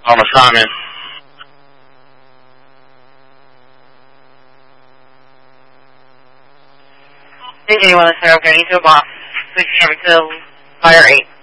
On assignment. Anyone, sir, I'm going to a box. Please come to Fire 8.